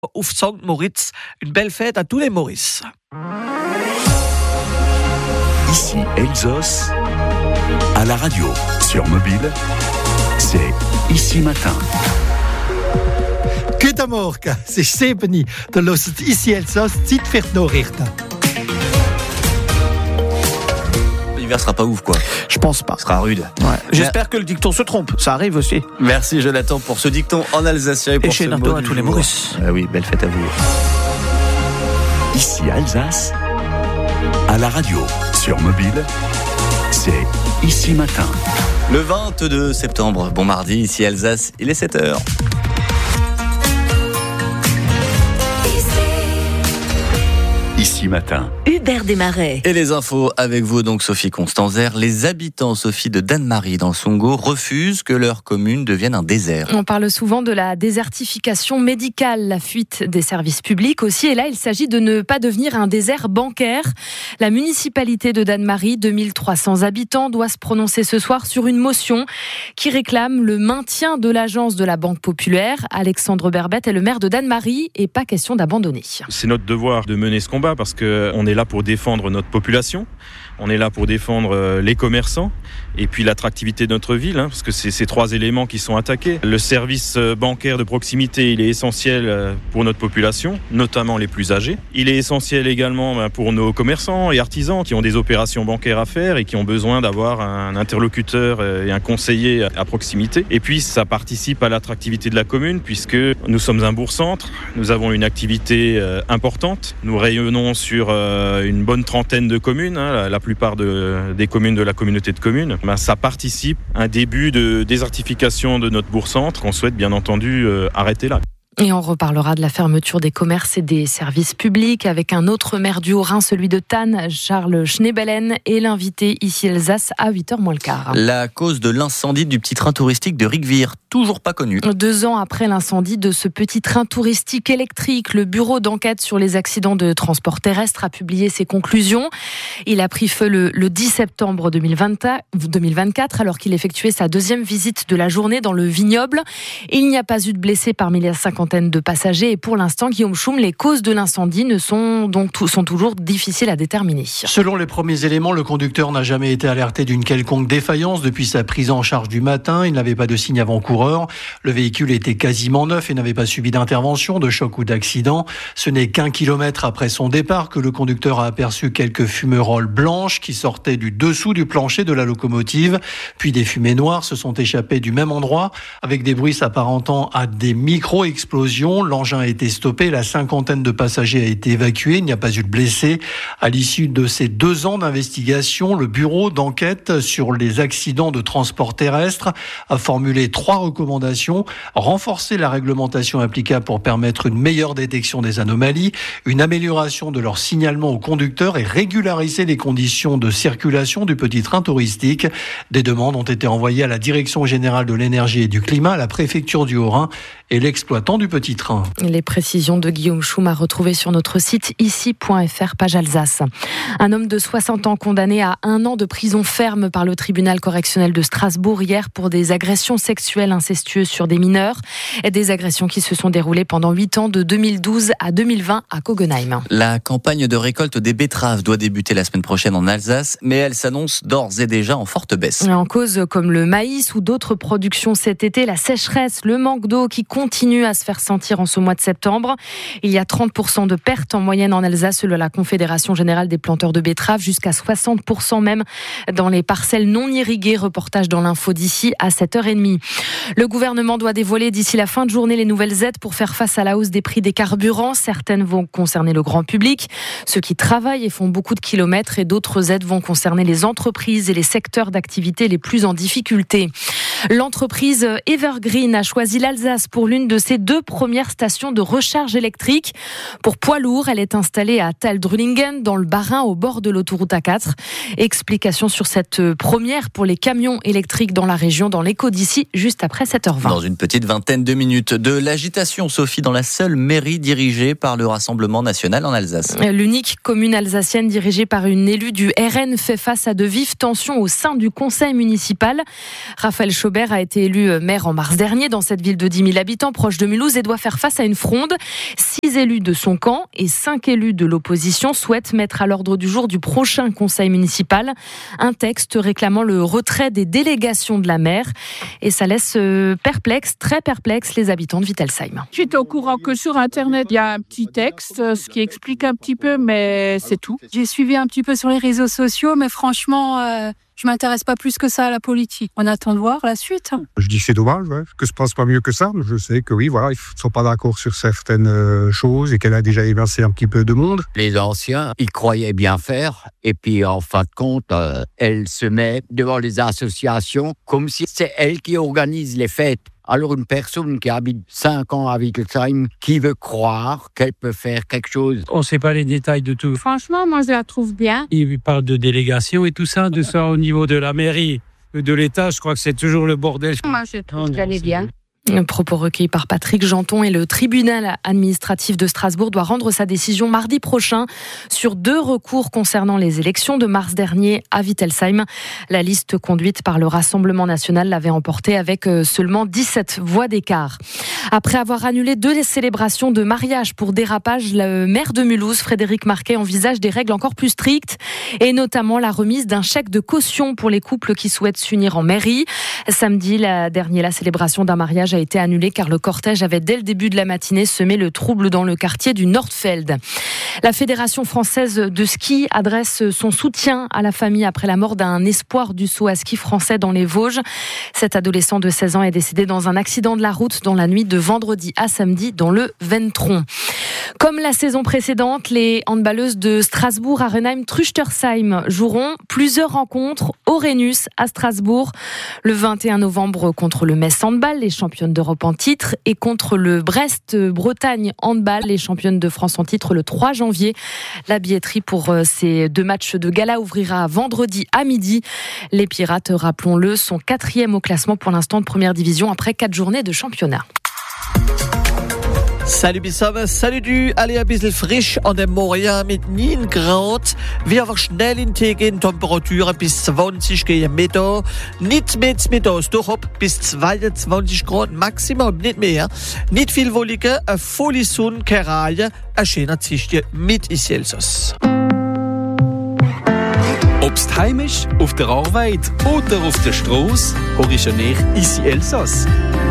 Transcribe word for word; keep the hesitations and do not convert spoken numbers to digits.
auf Sankt Moritz. Une belle fête à tous les Maurice. Ici Elsos, à la radio, sur mobile, c'est Ici Matin. Goedemorgen, het is Sebeni. Dan lost het Ici Elsos, Zeit für die Nachrichten. L'hiver sera pas ouf, quoi. Je pense pas. Ce sera rude. Ouais. J'espère que le dicton se trompe. Ça arrive aussi. Merci Jonathan pour ce dicton en alsacien et pour Et chez ce Nardo mot à du tous les jour. Maurice. Ah oui, belle fête à vous. Ici Alsace, à la radio, sur mobile, c'est Ici Matin. Le vingt-deux septembre, bon mardi, ici Alsace, il est sept heures. Ici Matin. Hubert Desmarais. Et les infos avec vous, donc Sophie Constanzer. Les habitants, Sophie, de Dannemarie dans le Songo refusent que leur commune devienne un désert. On parle souvent de la désertification médicale, la fuite des services publics aussi. Et là, il s'agit de ne pas devenir un désert bancaire. La municipalité de Dannemarie, deux mille trois cents habitants, doit se prononcer ce soir sur une motion qui réclame le maintien de l'agence de la Banque Populaire. Alexandre Berbet est le maire de Dannemarie et pas question d'abandonner. C'est notre devoir de mener ce combat parce qu'on est là pour défendre notre population, on est là pour défendre les commerçants et puis l'attractivité de notre ville, hein, parce que c'est ces trois éléments qui sont attaqués. Le service bancaire de proximité, il est essentiel pour notre population, notamment les plus âgés. Il est essentiel également pour nos commerçants et artisans qui ont des opérations bancaires à faire et qui ont besoin d'avoir un interlocuteur et un conseiller à proximité. Et puis ça participe à l'attractivité de la commune puisque nous sommes un bourg-centre, nous avons une activité importante, nous rayonnons sur une bonne trentaine de communes, hein, la plupart de, des communes de la communauté de communes. Ben, ça participe à un début de désertification de notre bourg-centre qu'on souhaite bien entendu euh, arrêter là. Et on reparlera de la fermeture des commerces et des services publics avec un autre maire du Haut-Rhin, celui de Thann, Charles Schneebelen, et l'invité ici Alsace à huit heures moins le quart. La cause de l'incendie du petit train touristique de Rigvir, toujours pas connue. Deux ans après l'incendie de ce petit train touristique électrique, le bureau d'enquête sur les accidents de transport terrestre a publié ses conclusions. Il a pris feu le, le dix septembre deux mille vingt-quatre alors qu'il effectuait sa deuxième visite de la journée dans le vignoble. Il n'y a pas eu de blessés parmi les cinquantaine de passagers et pour l'instant, Guillaume Schum, les causes de l'incendie ne sont donc sont toujours difficiles à déterminer. Selon les premiers éléments, le conducteur n'a jamais été alerté d'une quelconque défaillance depuis sa prise en charge du matin. Il n'avait pas de signe avant-coureur. Le véhicule était quasiment neuf et n'avait pas subi d'intervention, de choc ou d'accident. Ce n'est qu'un kilomètre après son départ que le conducteur a aperçu quelques fumerolles blanches qui sortaient du dessous du plancher de la locomotive. Puis des fumées noires se sont échappées du même endroit avec des bruits s'apparentant à des micro-explosions. L'engin a été stoppé, la cinquantaine de passagers a été évacuée, il n'y a pas eu de blessés. À l'issue de ces deux ans d'investigation, le bureau d'enquête sur les accidents de transport terrestre a formulé trois recommandations. Renforcer la réglementation applicable pour permettre une meilleure détection des anomalies, une amélioration de leur signalement aux conducteurs et régulariser les conditions de circulation du petit train touristique. Des demandes ont été envoyées à la Direction générale de l'énergie et du climat, à la préfecture du Haut-Rhin et l'exploitant du petit train. Les précisions de Guillaume Schum à retrouver sur notre site ici point f r, page Alsace. Un homme de soixante ans condamné à un an de prison ferme par le tribunal correctionnel de Strasbourg hier pour des agressions sexuelles incestueuses sur des mineurs et des agressions qui se sont déroulées pendant huit ans de deux mille douze à deux mille vingt à Kogenheim. La campagne de récolte des betteraves doit débuter la semaine prochaine en Alsace, mais elle s'annonce d'ores et déjà en forte baisse. En cause comme le maïs ou d'autres productions cet été, la sécheresse, le manque d'eau qui continue à se faire sentir en ce mois de septembre. Il y a trente pour cent de pertes en moyenne en Alsace selon la Confédération générale des planteurs de betteraves, jusqu'à soixante pour cent même dans les parcelles non irriguées. Reportage dans l'info d'ici à sept heures trente. Le gouvernement doit dévoiler d'ici la fin de journée les nouvelles aides pour faire face à la hausse des prix des carburants. Certaines vont concerner le grand public, ceux qui travaillent et font beaucoup de kilomètres, et d'autres aides vont concerner les entreprises et les secteurs d'activité les plus en difficulté. L'entreprise Evergreen a choisi l'Alsace pour l'une de ses deux premières stations de recharge électrique. Pour poids lourds, elle est installée à Taldrullingen, dans le Bas-Rhin, au bord de l'autoroute A quatre. Explication sur cette première pour les camions électriques dans la région, dans l'écho d'ici, juste après sept heures vingt. Dans une petite vingtaine de minutes, de l'agitation, Sophie, dans la seule mairie dirigée par le Rassemblement national en Alsace. L'unique commune alsacienne dirigée par une élue du R N fait face à de vives tensions au sein du conseil municipal. Raphaël Chaubert a été élu maire en mars dernier dans cette ville de dix mille habitants, proche de Mulhouse. Mulhouse et doit faire face à une fronde. Six élus de son camp et cinq élus de l'opposition souhaitent mettre à l'ordre du jour du prochain conseil municipal un texte réclamant le retrait des délégations de la maire. Et ça laisse perplexe, très perplexe, les habitants de Wittelsheim. J'étais au courant que sur Internet, il y a un petit texte, ce qui explique un petit peu, mais c'est tout. J'ai suivi un petit peu sur les réseaux sociaux, mais franchement, euh, je m'intéresse pas plus que ça à la politique. On attend de voir la suite. Je dis que c'est dommage, ouais, que se passe pas mieux que ça. Je sais que oui, voilà, ils ne sont pas d'accord sur certaines euh, choses et qu'elle a déjà évincé un petit peu de monde. Les anciens, ils croyaient bien faire, et puis en fin de compte, euh, elle se met devant les associations comme si c'est elle qui organise les fêtes. Alors une personne qui habite cinq ans à Wittelsheim, qui veut croire qu'elle peut faire quelque chose. On ne sait pas les détails de tout. Franchement, moi, je la trouve bien. Il parle de délégation et tout ça, de ça au niveau de la mairie, de l'État. Je crois que c'est toujours le bordel. Moi, je trouve qu'elle est bien. Un propos recueilli par Patrick Janton et le tribunal administratif de Strasbourg doit rendre sa décision mardi prochain sur deux recours concernant les élections de mars dernier à Wittelsheim. La liste conduite par le Rassemblement national l'avait emporté avec seulement dix-sept voix d'écart. Après avoir annulé deux célébrations de mariage pour dérapage, le maire de Mulhouse, Frédéric Marquet, envisage des règles encore plus strictes et notamment la remise d'un chèque de caution pour les couples qui souhaitent s'unir en mairie. Samedi la dernier, la célébration d'un mariage a été annulée car le cortège avait dès le début de la matinée semé le trouble dans le quartier du Nordfeld. La Fédération française de ski adresse son soutien à la famille après la mort d'un espoir du saut à ski français dans les Vosges. Cet adolescent de seize ans est décédé dans un accident de la route dans la nuit de vendredi à samedi dans le Ventron. Comme la saison précédente, les handballeuses de Strasbourg, Arenheim, Truchtersheim joueront plusieurs rencontres au Rhenus à Strasbourg. Le vingt et un novembre contre le Metz Handball, les championnes d'Europe en titre, et contre le Brest-Bretagne Handball, les championnes de France en titre le trois janvier. La billetterie pour ces deux matchs de gala ouvrira vendredi à midi. Les Pirates, rappelons-le, sont quatrième au classement pour l'instant de première division après quatre journées de championnat. Salut Bissam, salut du, allez ein bisschen frisch an dem Morgen mit neun Grad. Wir aber schnell in Tee gehen, Temperaturen bis zwanzig gegen Mittag. Nicht mit Mittags, doch ab bis zweiundzwanzig Grad Maximum, nicht mehr. Nicht viel Wolke, eine volle Sonne, keine Reihe, ein schöner Tischchen mit Iselsos. Obst heimisch, auf der Arbeit oder auf der Straße, horisch ich Isi Elsass.